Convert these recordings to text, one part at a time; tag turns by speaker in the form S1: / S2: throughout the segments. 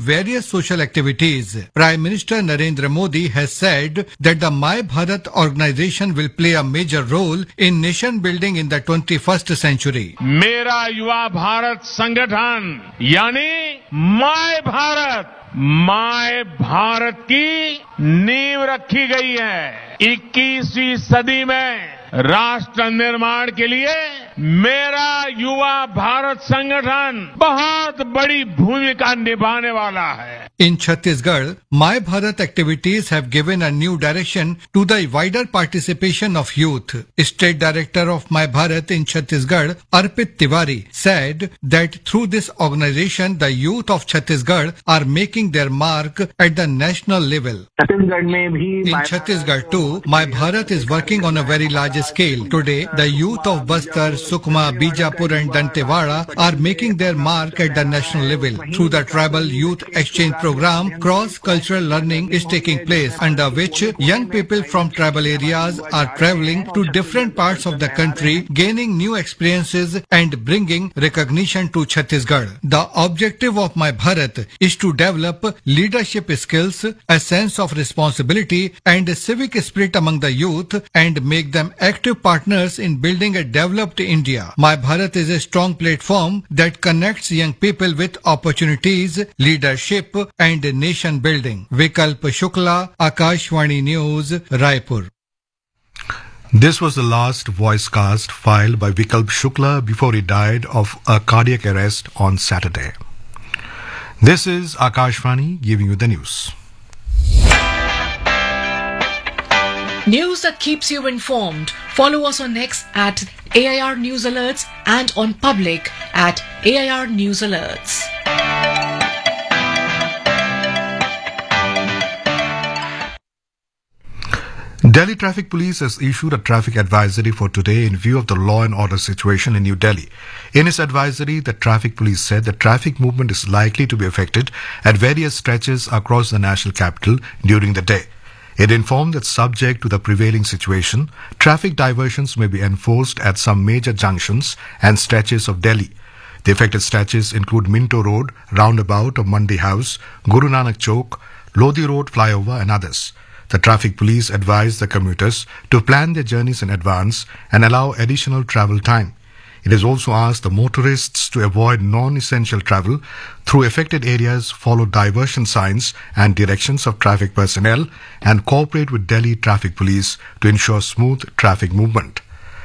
S1: various social activities. Prime Minister Narendra Modi has said that the My Bharat organization will play a major role in nation building in the 21st century.
S2: मेरा युवा भारत संगठन यानी my Bharat की नींव रखी गई है। 21वीं सदी में राष्ट्र निर्माण के लिए मेरा युवा भारत संगठन बहुत बड़ी भूमिका निभाने वाला है।
S1: In Chhattisgarh, My Bharat activities have given a new direction to the wider participation of youth. State Director of My Bharat in Chhattisgarh, Arpit Tiwari, said that through this organization, the youth of Chhattisgarh are making their mark at the national level. In Chhattisgarh too, My Bharat is working on a very large scale. Today, the youth of Bastar, Sukma, Bijapur and Dantewada are making their mark at the national level. Through the Tribal Youth Exchange Program, cross-cultural learning is taking place, under which young people from tribal areas are traveling to different parts of the country, gaining new experiences and bringing recognition to Chhattisgarh. The objective of My Bharat is to develop leadership skills, a sense of responsibility and a civic spirit among the youth and make them active partners in building a developed India. My Bharat is a strong platform that connects young people with opportunities, leadership and nation building. Vikalp Shukla, Akashvani News, Raipur.
S3: This was the last voice cast filed by Vikalp Shukla before he died of a cardiac arrest on Saturday. This is Akashvani giving you the news.
S4: News that keeps you informed. Follow us on X at AIR News Alerts and on Public at AIR News Alerts.
S3: Delhi Traffic Police has issued a traffic advisory for today in view of the law and order situation in New Delhi. In its advisory, the Traffic Police said the traffic movement is likely to be affected at various stretches across the national capital during the day. It informed that subject to the prevailing situation, traffic diversions may be enforced at some major junctions and stretches of Delhi. The affected stretches include Minto Road, roundabout of Mandi House, Guru Nanak Chowk, Lodi Road flyover and others. The Traffic Police advised the commuters to plan their journeys in advance and allow additional travel time. It has also asked the motorists to avoid non-essential travel through affected areas, follow diversion signs and directions of traffic personnel, and cooperate with Delhi Traffic Police to ensure smooth traffic movement.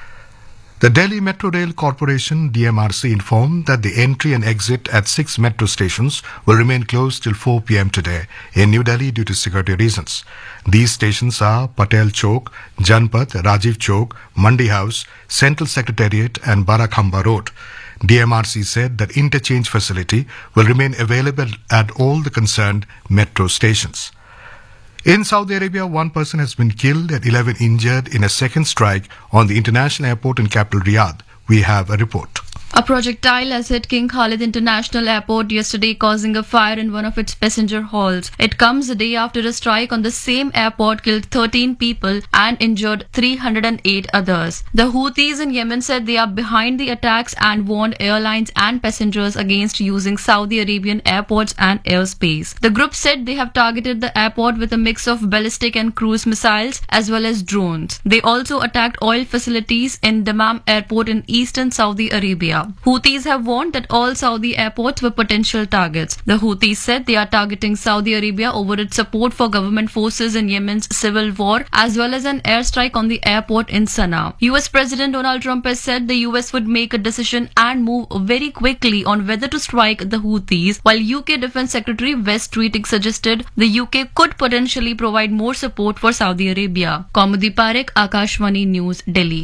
S3: The Delhi Metro Rail Corporation DMRC informed that the entry and exit at 6 metro stations will remain closed till 4 p.m. today in New Delhi due to security reasons. These stations are Patel Chowk, Janpath, Rajiv Chowk, Mandi House, Central Secretariat and Barakhamba Road. DMRC said that interchange facility will remain available at all the concerned metro stations. In Saudi Arabia, one person has been killed and 11 injured in a second strike on the international airport in capital Riyadh. We have a report.
S5: A projectile has hit King Khalid International Airport yesterday, causing a fire in one of its passenger halls. It comes a day after a strike on the same airport killed 13 people and injured 308 others. The Houthis in Yemen said they are behind the attacks and warned airlines and passengers against using Saudi Arabian airports and airspace. The group said they have targeted the airport with a mix of ballistic and cruise missiles as well as drones. They also attacked oil facilities in Dammam Airport in eastern Saudi Arabia. Houthis have warned that all Saudi airports were potential targets. The Houthis said they are targeting Saudi Arabia over its support for government forces in Yemen's civil war, as well as an airstrike on the airport in Sana'a. US President Donald Trump has said the US would make a decision and move very quickly on whether to strike the Houthis, while UK Defense Secretary West Tweeting suggested the UK could potentially provide more support for Saudi Arabia. Kaumudi Parekh, Akashvani News, Delhi.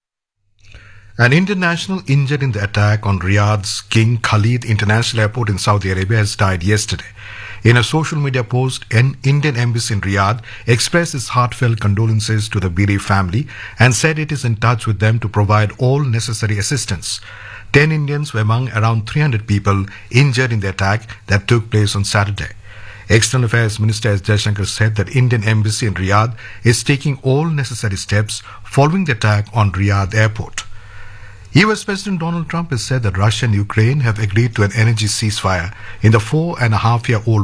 S3: An Indian national injured in the attack on Riyadh's King Khalid International Airport in Saudi Arabia has died yesterday. In a social media post, an Indian embassy in Riyadh expressed its heartfelt condolences to the bereaved family and said it is in touch with them to provide all necessary assistance. 10 Indians were among around 300 people injured in the attack that took place on Saturday. External Affairs Minister S. Jaishankar said that Indian embassy in Riyadh is taking all necessary steps following the attack on Riyadh airport. US President Donald Trump has said that Russia and Ukraine have agreed to an energy ceasefire in the 4.5-year-old